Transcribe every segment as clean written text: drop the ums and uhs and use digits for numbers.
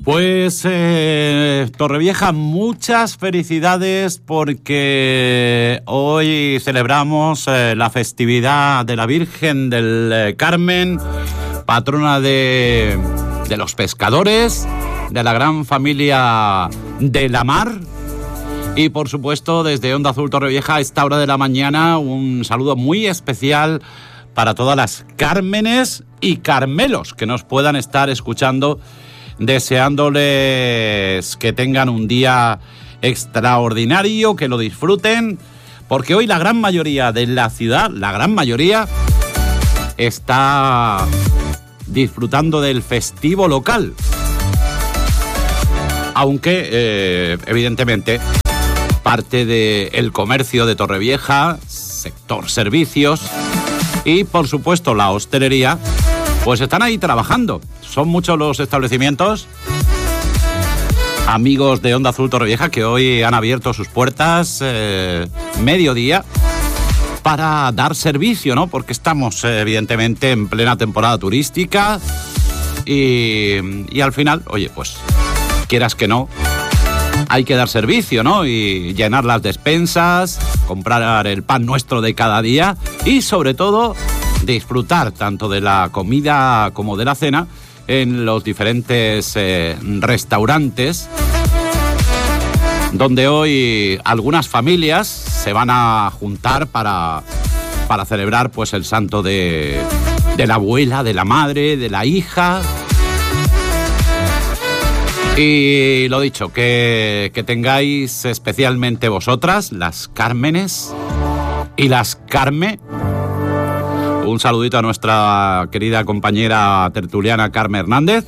Pues Torrevieja, muchas felicidades porque hoy celebramos la festividad de la Virgen del Carmen, patrona de los pescadores, de la gran familia de la mar. Y por supuesto, desde Onda Azul Torrevieja, a esta hora de la mañana, un saludo muy especial para todas las Cármenes y Carmelos que nos puedan estar escuchando, deseándoles que tengan un día extraordinario, que lo disfruten, porque hoy la gran mayoría de la ciudad, la gran mayoría, está disfrutando del festivo local. Aunque, evidentemente, parte del comercio de Torrevieja, sector servicios y, por supuesto, la hostelería, pues están ahí trabajando. Son muchos los establecimientos, amigos de Onda Azul Torrevieja, que hoy han abierto sus puertas mediodía para dar servicio, ¿no? Porque estamos, evidentemente, en plena temporada turística y al final, oye, pues, quieras que no, hay que dar servicio, ¿no? Y llenar las despensas, comprar el pan nuestro de cada día y, sobre todo, disfrutar tanto de la comida como de la cena en los diferentes restaurantes, donde hoy algunas familias se van a juntar para celebrar, pues, el santo de la abuela, de la madre, de la hija. Y lo dicho, que tengáis especialmente vosotras, las Cármenes y las Carme, un saludito a nuestra querida compañera tertuliana Carmen Hernández.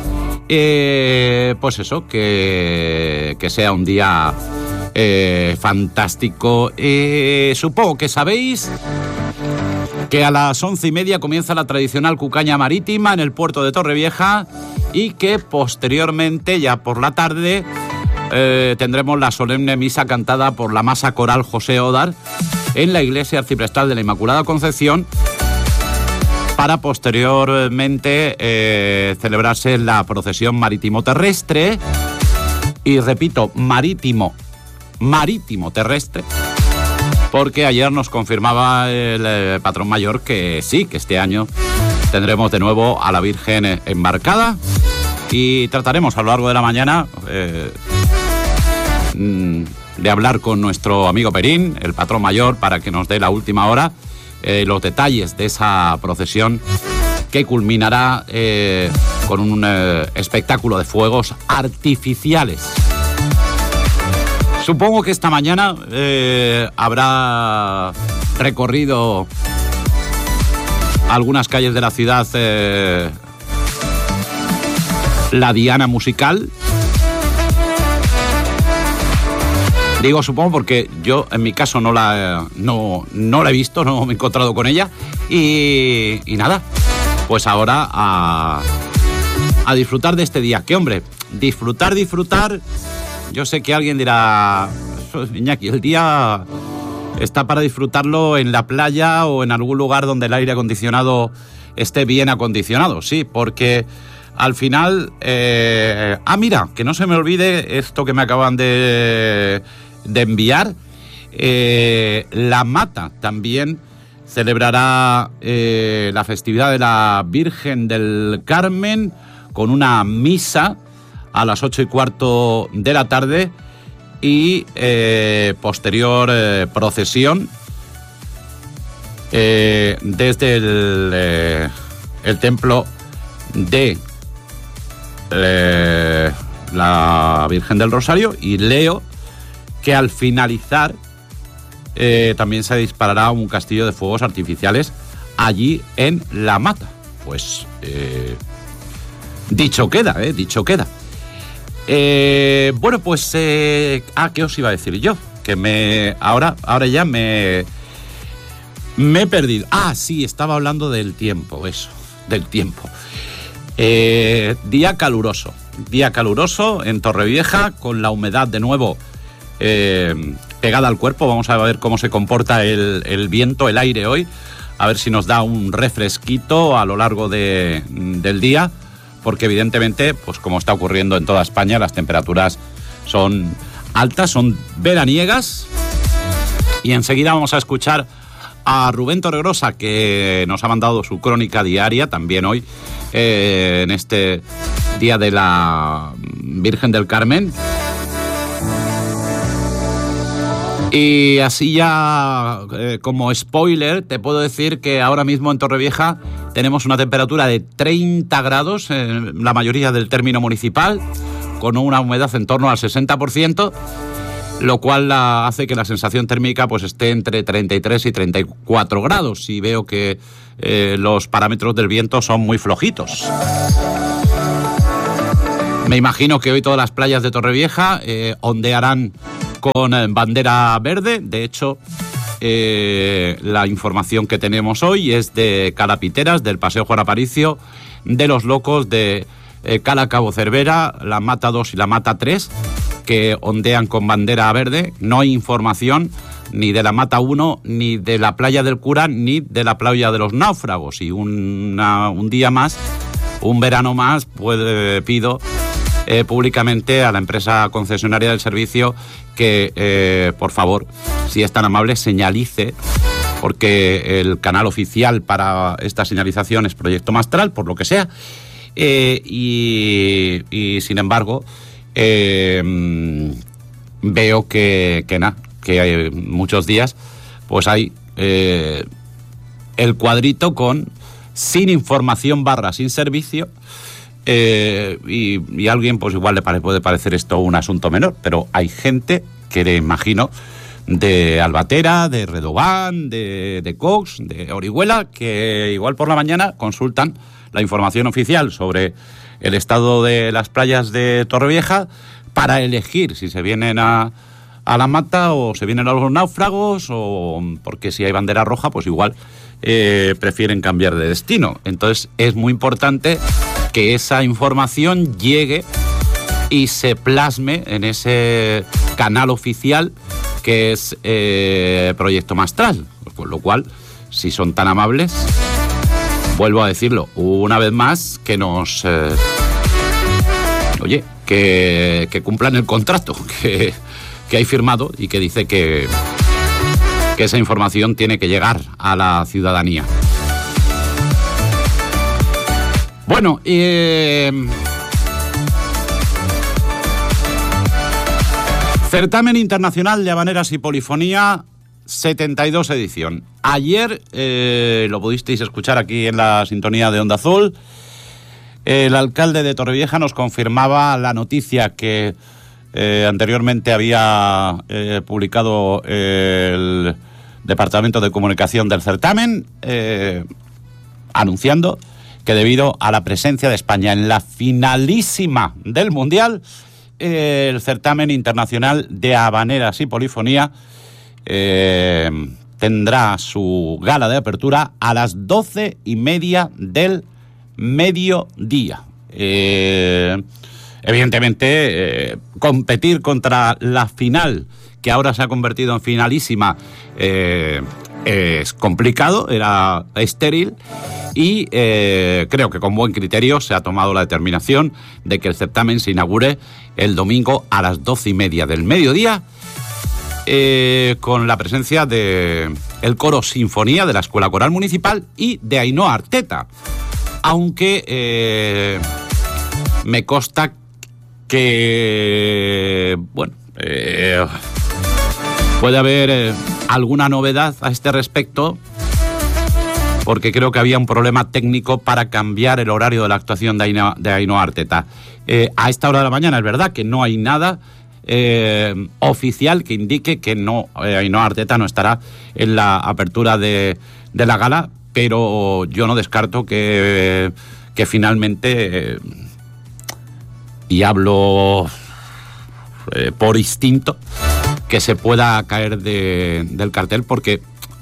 Pues eso, que sea un día fantástico. Supongo que sabéis que a las 11:30 comienza la tradicional cucaña marítima en el puerto de Torrevieja y que posteriormente, ya por la tarde, tendremos la solemne misa cantada por la Masa Coral José Odar en la iglesia arciprestal de la Inmaculada Concepción, para posteriormente celebrarse la procesión marítimo-terrestre. Y repito, marítimo-terrestre, porque ayer nos confirmaba el patrón mayor que sí, que este año tendremos de nuevo a la Virgen embarcada, y trataremos a lo largo de la mañana de hablar con nuestro amigo Perín, el patrón mayor, para que nos dé la última hora los detalles de esa procesión que culminará con un espectáculo de fuegos artificiales. Supongo que esta mañana habrá recorrido algunas calles de la ciudad la diana musical. Digo supongo porque yo en mi caso no la he visto, no me he encontrado con ella y nada, pues ahora a disfrutar de este día. Que hombre, disfrutar. Yo sé que alguien dirá, Iñaki, el día está para disfrutarlo en la playa o en algún lugar donde el aire acondicionado esté bien acondicionado. Sí, porque al final... mira, que no se me olvide esto que me acaban de enviar. La Mata también celebrará la festividad de la Virgen del Carmen con una misa a las 8:15 de la tarde y posterior procesión desde el templo de la Virgen del Rosario. Y leo que al finalizar también se disparará un castillo de fuegos artificiales allí en La Mata. Pues dicho queda. Bueno, pues ¿qué os iba a decir yo? Que ahora ya me he perdido. Sí, estaba hablando del tiempo, del tiempo. Día caluroso en Torrevieja, con la humedad de nuevo pegada al cuerpo. Vamos a ver cómo se comporta el viento, el aire hoy, a ver si nos da un refresquito a lo largo del día, porque evidentemente, pues como está ocurriendo en toda España, las temperaturas son altas, son veraniegas. Y enseguida vamos a escuchar a Rubén Torregrosa, que nos ha mandado su crónica diaria también hoy, en este día de la Virgen del Carmen. Y así ya, como spoiler, te puedo decir que ahora mismo en Torrevieja tenemos una temperatura de 30 grados en la mayoría del término municipal, con una humedad en torno al 60%, lo cual hace que la sensación térmica pues esté entre 33 y 34 grados, y veo que los parámetros del viento son muy flojitos. Me imagino que hoy todas las playas de Torrevieja ondearán con bandera verde. De hecho, la información que tenemos hoy es de Cala Piteras, del Paseo Juan Aparicio, de Los Locos, de Cala Cabo Cervera, la Mata 2 y la Mata 3, que ondean con bandera verde. No hay información ni de la Mata 1, ni de la Playa del Cura, ni de la Playa de los Náufragos. Y un día más, un verano más, pues pido públicamente a la empresa concesionaria del servicio que, por favor, si es tan amable, señalice, porque el canal oficial para esta señalización es Proyecto Mastral, por lo que sea, y sin embargo veo que hay muchos días pues hay el cuadrito con sin información / sin servicio. Y a alguien pues igual puede parecer esto un asunto menor, pero hay gente que le imagino de Albatera, de Redován, de Cox, de Orihuela, que igual por la mañana consultan la información oficial sobre el estado de las playas de Torrevieja para elegir si se vienen a la Mata o se vienen a los Náufragos, o porque si hay bandera roja pues igual prefieren cambiar de destino. Entonces es muy importante que esa información llegue y se plasme en ese canal oficial que es Proyecto Mastral. Con lo cual, si son tan amables, vuelvo a decirlo una vez más, que nos que cumplan el contrato que hay firmado y que dice que esa información tiene que llegar a la ciudadanía. Bueno, Certamen Internacional de Habaneras y Polifonía, 72 edición. Ayer lo pudisteis escuchar aquí en la sintonía de Onda Azul. El alcalde de Torrevieja nos confirmaba la noticia que anteriormente había publicado el Departamento de Comunicación del certamen, anunciando que debido a la presencia de España en la finalísima del Mundial, el certamen internacional de habaneras y polifonía tendrá su gala de apertura a las 12:30 del mediodía. Evidentemente, competir contra la final, que ahora se ha convertido en finalísima, es complicado, era estéril. Y creo que con buen criterio se ha tomado la determinación de que el certamen se inaugure el domingo a las 12:30 del mediodía, con la presencia de el coro Sinfonía de la Escuela Coral Municipal y de Ainhoa Arteta. Aunque me consta que, bueno, puede haber alguna novedad a este respecto, porque creo que había un problema técnico para cambiar el horario de la actuación de Ainhoa Arteta. A esta hora de la mañana es verdad que no hay nada oficial que indique que Ainhoa Arteta no estará en la apertura de la gala, pero yo no descarto que finalmente, y hablo por instinto, que se pueda caer del cartel, porque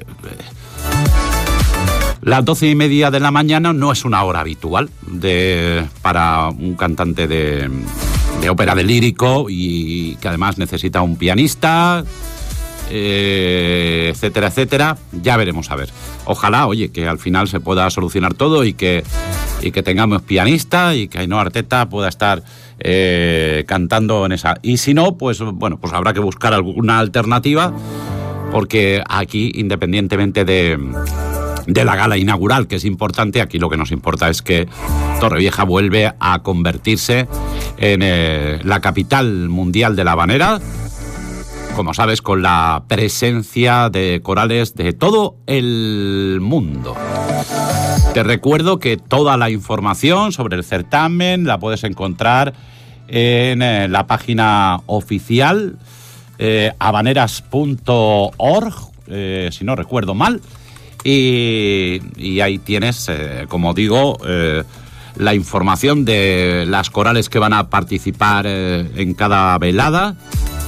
las 12:30 de la mañana no es una hora habitual para un cantante de ópera de lírico, y que además necesita un pianista, etcétera, etcétera. Ya veremos, a ver. Ojalá, oye, que al final se pueda solucionar todo y que tengamos pianista y que Ainhoa Arteta pueda estar cantando en esa. Y si no, pues bueno, pues habrá que buscar alguna alternativa, porque aquí, independientemente de la gala inaugural, que es importante, aquí lo que nos importa es que Torrevieja vuelve a convertirse en la capital mundial de la habanera, como sabes, con la presencia de corales de todo el mundo. Te recuerdo que toda la información sobre el certamen la puedes encontrar en la página oficial habaneras.org, si no recuerdo mal, y ahí tienes, como digo, la información de las corales que van a participar en cada velada